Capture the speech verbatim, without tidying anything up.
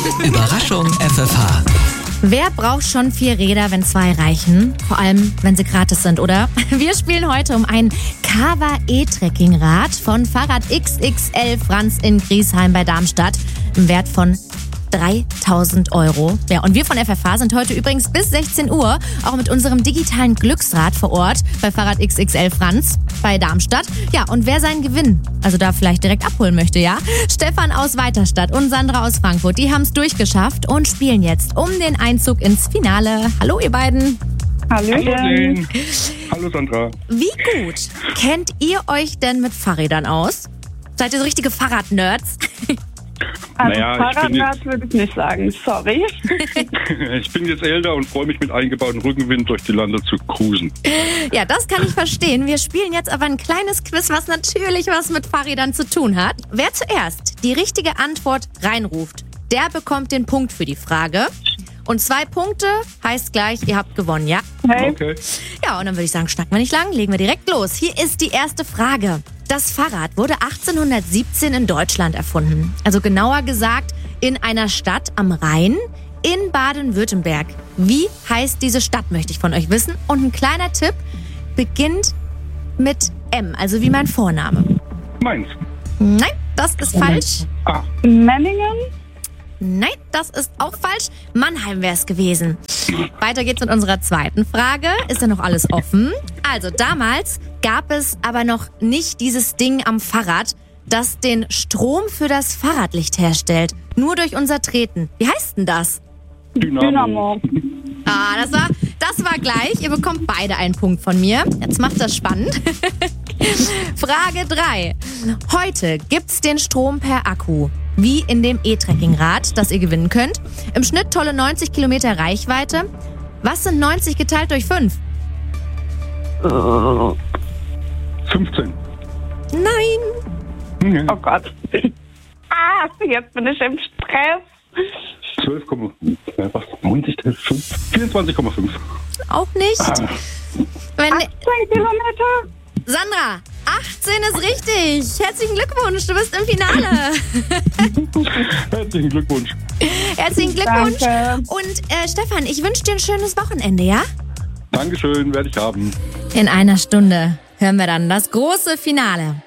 Überraschung F F H. Wer braucht schon vier Räder, wenn zwei reichen? Vor allem, wenn sie gratis sind, oder? Wir spielen heute um ein Kawa E-Trekking-Rad von Fahrrad X X L Franz in Griesheim bei Darmstadt im Wert von dreitausend Euro. Ja, und wir von F F H sind heute übrigens bis sechzehn Uhr auch mit unserem digitalen Glücksrad vor Ort bei Fahrrad X X L Franz bei Darmstadt. Ja, und wer seinen Gewinn, also da vielleicht direkt abholen möchte, ja? Stefan aus Weiterstadt und Sandra aus Frankfurt, die haben es durchgeschafft und spielen jetzt um den Einzug ins Finale. Hallo ihr beiden. Hallöchen. Hallo Sandra. Wie gut kennt ihr euch denn mit Fahrrädern aus? Seid ihr so richtige Fahrradnerds? naja, Also ich bin Fahrradrad würde ich nicht sagen, sorry. Ich bin jetzt älter und freue mich mit eingebautem Rückenwind durch die Lande zu cruisen. Ja, das kann ich verstehen. Wir spielen jetzt aber ein kleines Quiz, was natürlich was mit Fahrrädern zu tun hat. Wer zuerst die richtige Antwort reinruft, der bekommt den Punkt für die Frage. Und zwei Punkte heißt gleich, ihr habt gewonnen, ja? Hey. Okay. Ja, und dann würde ich sagen, schnacken wir nicht lang, legen wir direkt los. Hier ist die erste Frage. Das Fahrrad wurde achtzehnhundertsiebzehn in Deutschland erfunden. Also genauer gesagt in einer Stadt am Rhein in Baden-Württemberg. Wie heißt diese Stadt, möchte ich von euch wissen. Und ein kleiner Tipp, beginnt mit M, also wie mein Vorname. Meins. Nein, das ist falsch. Ah, Memmingen? Nein, das ist auch falsch. Mannheim wäre es gewesen. Weiter geht's mit unserer zweiten Frage. Ist da noch alles offen? Also damals gab es aber noch nicht dieses Ding am Fahrrad, das den Strom für das Fahrradlicht herstellt. Nur durch unser Treten. Wie heißt denn das? Dynamo. Dynamo. Ah, das war, das war gleich. Ihr bekommt beide einen Punkt von mir. Jetzt macht das spannend. Frage drei. Heute gibt's den Strom per Akku. Wie in dem E-Trekking-Rad, das ihr gewinnen könnt. Im Schnitt tolle neunzig Kilometer Reichweite. Was sind neunzig geteilt durch fünf? fünfzehn. Nein. Ja. Oh Gott. Ah, jetzt bin ich im Stress. zwölf Komma fünf. Was? neunzig, fünf? vierundzwanzig Komma fünf. Auch nicht. Ah. Wenn, achtzehn Kilometer? Sandra, achtzehn ist richtig. Herzlichen Glückwunsch, du bist im Finale. Herzlichen Glückwunsch. Herzlichen Glückwunsch. Danke. Und äh, Stefan, ich wünsche dir ein schönes Wochenende, ja? Dankeschön, werde ich haben. In einer Stunde hören wir dann das große Finale.